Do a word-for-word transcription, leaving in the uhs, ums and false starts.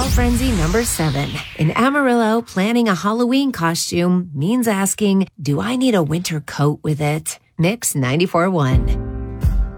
frenzy number seven. In Amarillo, planning a Halloween costume means asking, do I need a winter coat with it? Mix ninety-four point one.